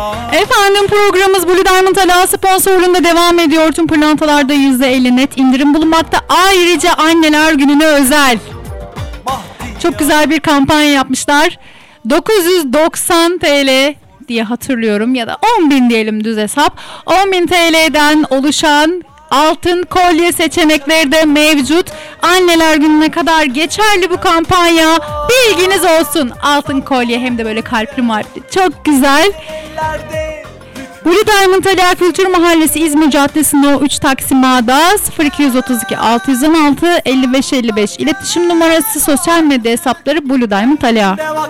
Efendim programımız Blue Diamond Ala sponsorluğunda devam ediyor. Tüm pırlantalarda %50 net indirim bulunmakta. Ayrıca anneler gününe özel çok güzel bir kampanya yapmışlar. 990 TL diye hatırlıyorum ya da 10.000 diyelim düz hesap. 10.000 TL'den oluşan altın kolye seçenekleri de mevcut. Anneler gününe kadar geçerli bu kampanya. Bilginiz olsun. Altın kolye hem de böyle kalpli marpli. Çok güzel. Blue Diamond Ala Kültür Mahallesi İzmir Caddesi No 3 Taksim A'da 0232 616 55 55 iletişim numarası, sosyal medya hesapları Blue Diamond Ala.